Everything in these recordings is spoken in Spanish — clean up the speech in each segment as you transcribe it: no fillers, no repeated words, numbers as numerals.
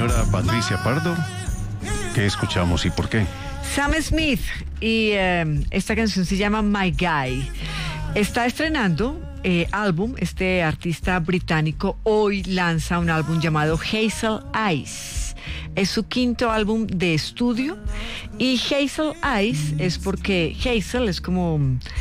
señora Patricia Pardo. ¿Qué escuchamos y por qué? Sam Smith y esta canción se llama My Guy. Está estrenando álbum, este artista británico hoy lanza un álbum llamado Hazel Eyes. Es su quinto álbum de estudio y Hazel Eyes es porque Hazel es como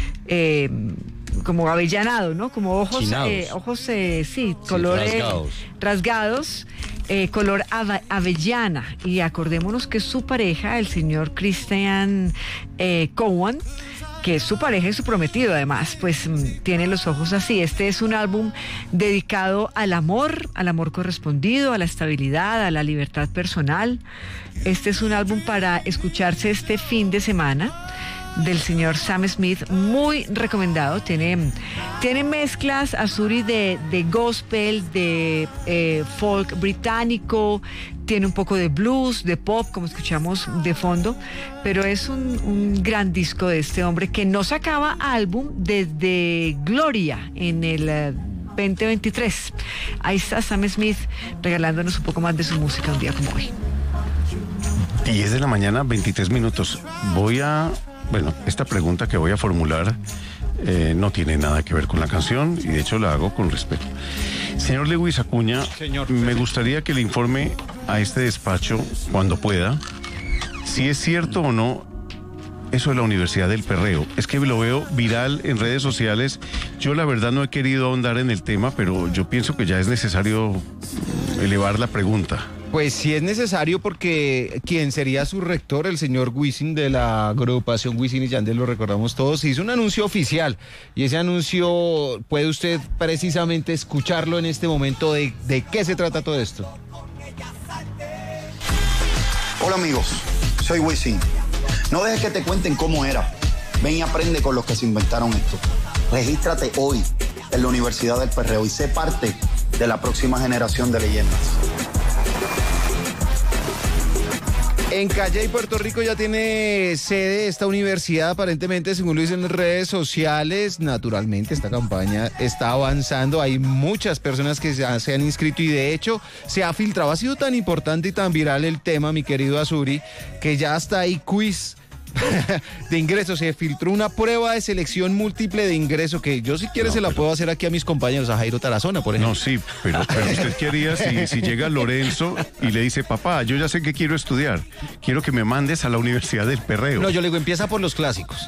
avellanado, ¿no? Como ojos, sí, colores rasgados, color avellana. Y acordémonos que su pareja, el señor Christian Cowan, que es su pareja y su prometido además, pues tiene los ojos así. Este es un álbum dedicado al amor correspondido, a la estabilidad, a la libertad personal. Este es un álbum para escucharse este fin de semana del señor Sam Smith, muy recomendado. Tiene mezclas, Azuri, de gospel, de folk británico, tiene un poco de blues, de pop, como escuchamos de fondo, pero es un gran disco de este hombre que no sacaba álbum desde Gloria en el 2023. Ahí está Sam Smith regalándonos un poco más de su música un día como hoy. 10 de la mañana, 23 minutos. Esta pregunta que voy a formular no tiene nada que ver con la canción y de hecho la hago con respeto. Señor Lewis Acuña, me gustaría que le informe a este despacho, cuando pueda, si es cierto o no eso de la Universidad del Perreo. Es que lo veo viral en redes sociales. Yo la verdad no he querido ahondar en el tema, pero yo pienso que ya es necesario elevar la pregunta. Pues sí es necesario porque quien sería su rector, el señor Wisin de la agrupación Wisin y Yandel, lo recordamos todos, hizo un anuncio oficial y ese anuncio puede usted precisamente escucharlo en este momento de qué se trata todo esto. Hola amigos, soy Wisin. No dejes que te cuenten cómo era. Ven y aprende con los que se inventaron esto. Regístrate hoy en la Universidad del Perreo y sé parte de la próxima generación de leyendas. En Calley, Puerto Rico, ya tiene sede esta universidad, aparentemente, según lo dicen en redes sociales. Naturalmente, esta campaña está avanzando. Hay muchas personas que se han inscrito y, de hecho, se ha filtrado. Ha sido tan importante y tan viral el tema, mi querido Azuri, que ya hasta hay quiz de ingreso. Se filtró una prueba de selección múltiple de ingreso que yo, si quiere, se la puedo hacer aquí a mis compañeros, a Jairo Tarazona, por ejemplo. No, sí, pero usted quería, si llega Lorenzo y le dice, papá, yo ya sé que quiero estudiar, quiero que me mandes a la Universidad del Perreo. No, yo le digo, empieza por los clásicos.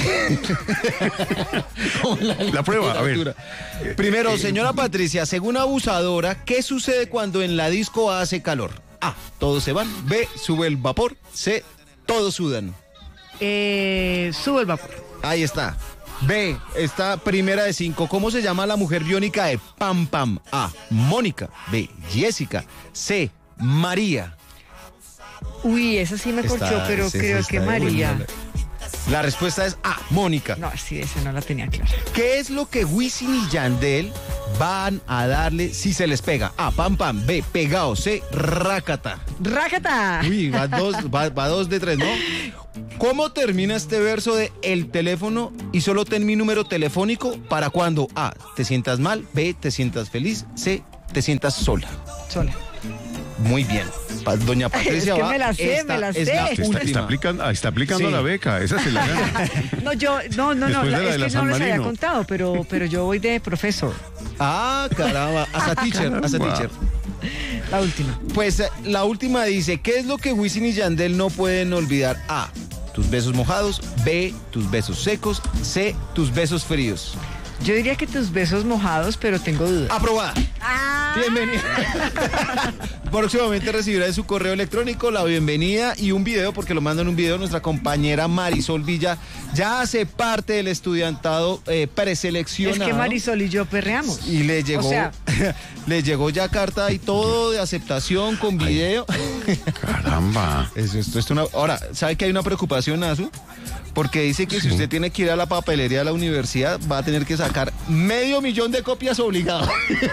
La prueba, a ver. Primero, señora Patricia, según abusadora, ¿qué sucede cuando en la disco hace calor? A, todos se van. B, sube el vapor. C, todos sudan. Sube el vapor. Ahí está. B, está primera de 5. ¿Cómo se llama la mujer biónica de Pam Pam? A, Mónica. B, Jessica. C, María. Uy, esa sí me corchó, pero creo que María. La respuesta es A, Mónica. No, sí, esa no la tenía clara. ¿Qué es lo que Wisin y Yandel van a darle si se les pega? A, Pam Pam. B, pegado. C, rácata. ¡Rácata! Uy, va dos de 3, ¿no? ¿Cómo termina este verso de el teléfono y solo ten mi número telefónico para cuando A, te sientas mal, B, te sientas feliz, C, te sientas sola? Sola. Muy bien. Doña Patricia, es que me la sé. Está aplicando la beca, esa se la gana. No, es que no les había contado, pero yo voy de profesor. Ah, caramba, as a teacher. La última. Pues la última dice, ¿qué es lo que Wisin y Yandel no pueden olvidar? A, tus besos mojados. B, tus besos secos. C, tus besos fríos. Yo diría que tus besos mojados, pero tengo dudas. ¡Aprobada! Bienvenida. Próximamente recibirá en su correo electrónico la bienvenida y un video, porque lo mandan un video. Nuestra compañera Marisol Villa ya hace parte del estudiantado preseleccionado. Es que Marisol y yo perreamos. Y le llegó, le llegó ya carta y todo de aceptación con video. Caramba. Ahora, ¿sabe que hay una preocupación, Azu? Porque dice que si usted tiene que ir a la papelería de la universidad, va a tener que sacar 500,000 de copias obligado.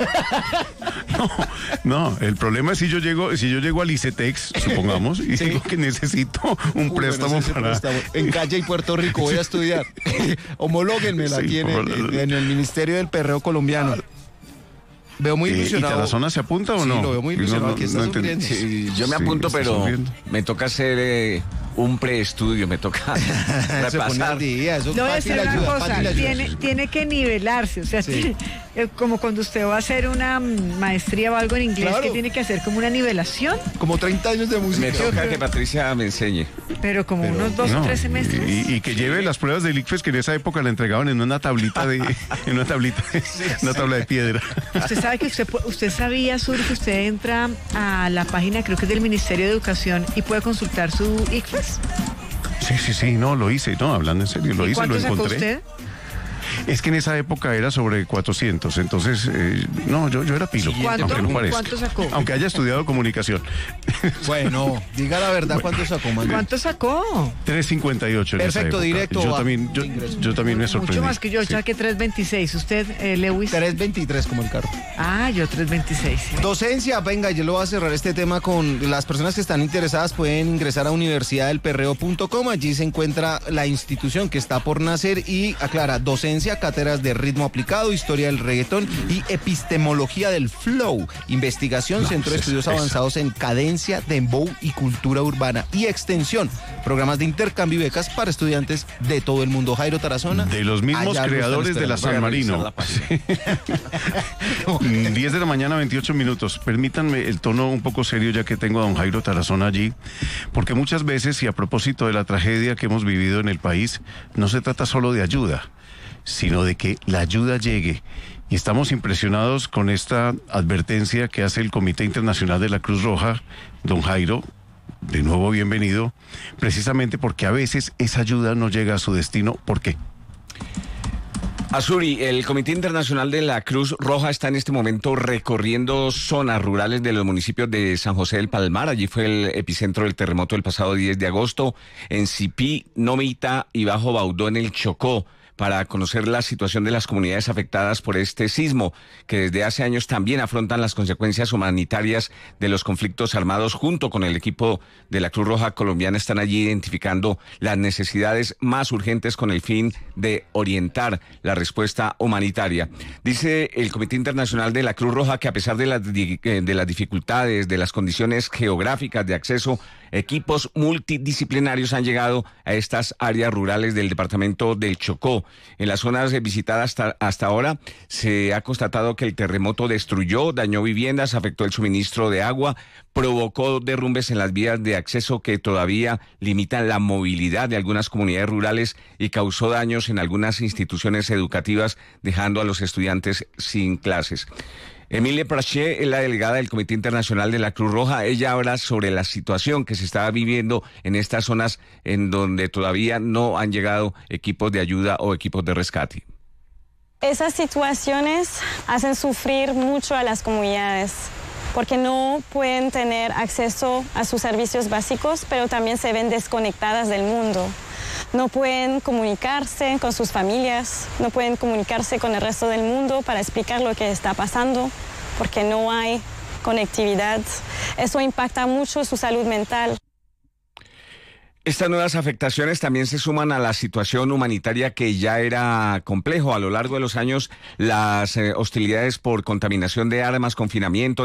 No, el problema es si yo llego al ICETEX, supongamos, y digo que necesito un préstamo para... En Calle y Puerto Rico voy a estudiar. Homológuenmela aquí en el Ministerio del Perreo colombiano. Veo muy ilusionado. ¿Y Tarazona se apunta o no? Sí, lo veo muy ilusionado. Sí, yo me apunto, pero me toca hacer un preestudio, me toca repasar. No voy a hacer una cosa, tiene que nivelarse, o sea, como cuando usted va a hacer una maestría o algo en inglés, que tiene que hacer como una nivelación. Como 30 años de música. Me toca que Patricia me enseñe. Pero unos 2 o 3 semestres. Y que lleve las pruebas del ICFES que en esa época la entregaban en una tablita una tabla de piedra. Usted sabe que usted sabía, Sur, que usted entra a la página, creo que es del Ministerio de Educación, y puede consultar su ICFES. Sí, no, lo hice, no, hablando en serio, lo hice, lo encontré. ¿Cuánto sacó usted? Es que en esa época era sobre 400, entonces, no, yo era pilo. ¿Cuánto sacó? Aunque haya estudiado comunicación. Bueno, diga la verdad, ¿cuánto sacó, Manuel? ¿Cuánto sacó? 3.58 en esa época. Directo. Yo también me sorprendí. Mucho más que yo saqué 3.26. ¿Usted, Lewis? 3.23 como el carro. Yo 3.26. Sí. Docencia, venga, yo lo voy a cerrar este tema con las personas que están interesadas. Pueden ingresar a universidadelperreo.com. Allí se encuentra la institución que está por nacer y aclara docencia, cátedras de ritmo aplicado, historia del reggaetón y epistemología del flow. Investigación, centro de estudios avanzados en cadencia, dembow y cultura urbana y extensión. Programas de intercambio y becas para estudiantes de todo el mundo. Jairo Tarazona. De los mismos creadores de la San Marino. 10 de la mañana, 28 minutos. Permítanme el tono un poco serio ya que tengo a don Jairo Tarazona allí, porque muchas veces, y a propósito de la tragedia que hemos vivido en el país, no se trata solo de ayuda, sino de que la ayuda llegue. Y estamos impresionados con esta advertencia que hace el Comité Internacional de la Cruz Roja, don Jairo. De nuevo, bienvenido, precisamente porque a veces esa ayuda no llega a su destino. ¿Por qué? Azuri, el Comité Internacional de la Cruz Roja está en este momento recorriendo zonas rurales de los municipios de San José del Palmar. Allí fue el epicentro del terremoto del pasado 10 de agosto, en Sipí, Nómita y Bajo Baudó en el Chocó, para conocer la situación de las comunidades afectadas por este sismo, que desde hace años también afrontan las consecuencias humanitarias de los conflictos armados. Junto con el equipo de la Cruz Roja colombiana están allí identificando las necesidades más urgentes con el fin de orientar la respuesta humanitaria. Dice el Comité Internacional de la Cruz Roja que a pesar de las dificultades, de las condiciones geográficas de acceso, equipos multidisciplinarios han llegado a estas áreas rurales del departamento del Chocó. En las zonas visitadas hasta ahora se ha constatado que el terremoto dañó viviendas, afectó el suministro de agua, provocó derrumbes en las vías de acceso que todavía limitan la movilidad de algunas comunidades rurales y causó daños en algunas instituciones educativas, dejando a los estudiantes sin clases. Emilie Praché es la delegada del Comité Internacional de la Cruz Roja. Ella habla sobre la situación que se está viviendo en estas zonas en donde todavía no han llegado equipos de ayuda o equipos de rescate. Esas situaciones hacen sufrir mucho a las comunidades porque no pueden tener acceso a sus servicios básicos, pero también se ven desconectadas del mundo. No pueden comunicarse con sus familias, no pueden comunicarse con el resto del mundo para explicar lo que está pasando, porque no hay conectividad. Eso impacta mucho su salud mental. Estas nuevas afectaciones también se suman a la situación humanitaria que ya era complejo. A lo largo de los años, las hostilidades por contaminación de armas, confinamiento,